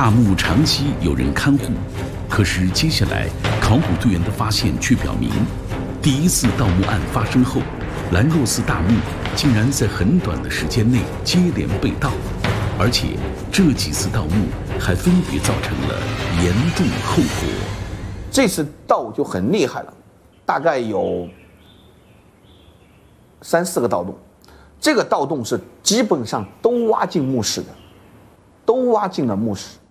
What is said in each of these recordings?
大墓长期有人看护，可是接下来考古队员的发现却表明，第一次盗墓案发生后，兰若寺大墓竟然在很短的时间内接连被盗，而且这几次盗墓还分别造成了严重后果。 这次盗就很厉害了，大概有3、4个盗洞，这个盗洞是基本上都挖进墓室的，都挖进了墓室。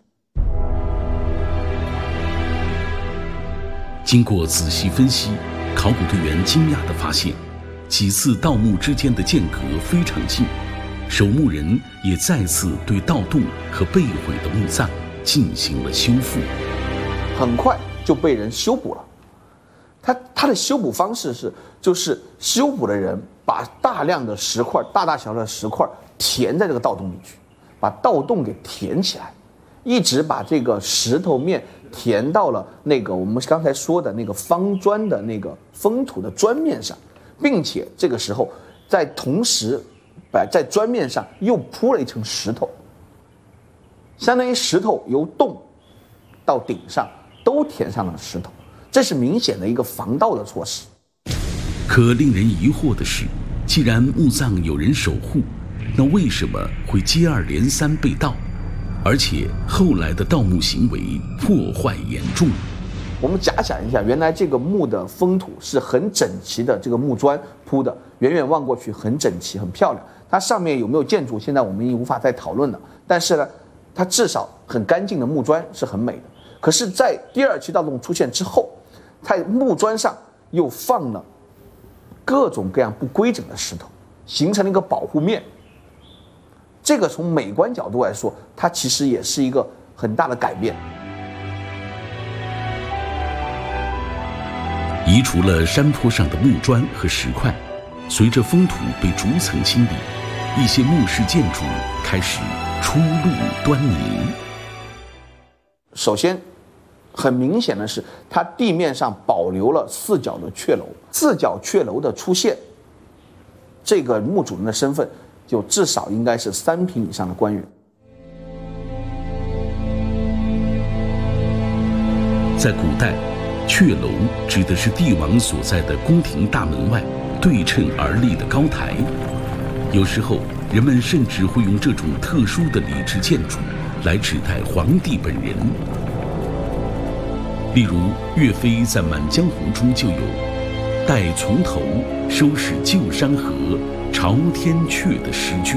经过仔细分析，考古队员惊讶地发现，几次盗墓之间的间隔非常近，守墓人也再次对盗洞和被毁的墓葬进行了修复， 很快就被人修补了。他的修补方式就是修补的人把大量的石块，大大小小的石块填在这个盗洞里去，把盗洞给填起来，一直把这个石头面填到了那个我们刚才说的那个方砖的那个封土的砖面上，并且这个时候在同时在砖面上又铺了一层石头，相当于石头由洞到顶上都填上了石头，这是明显的一个防盗的措施。 可令人疑惑的是，既然墓葬有人守护，那为什么会接二连三被盗？而且后来的盗墓行为破坏严重。 我们假想一下，原来这个墓的封土是很整齐的，这个木砖铺的，远远望过去很整齐很漂亮。它上面有没有建筑，现在我们已经无法再讨论了。但是呢，它至少很干净的木砖是很美的。可是，在第2期盗洞出现之后，在木砖上又放了各种各样不规整的石头，形成了一个保护面。这个从美观角度来说，它其实也是一个很大的改变。 移除了山坡上的木砖和石块，随着封土被逐层清理，一些墓室建筑开始初露端倪。 首先，很明显的是，它地面上保留了4角的阙楼。4角阙楼的出现，这个墓主人的身份就至少应该是3品以上的官员。 在古代，阙楼指的是帝王所在的宫廷大门外对称而立的高台，有时候人们甚至会用这种特殊的礼制建筑来指代皇帝本人。例如，岳飞在《满江红》中就有“待从头，收拾旧山河，朝天阙”的诗句。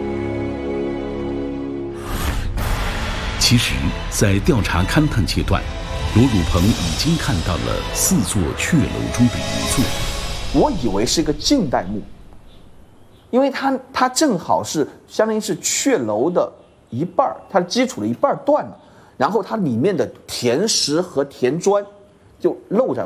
其实，在调查勘探阶段，罗汝鹏已经看到了4座阙楼中的1座。 我以为是一个近代墓，因为它正好是相当于是阙楼的一半，它的基础的一半断了，然后它里面的填石和填砖就露在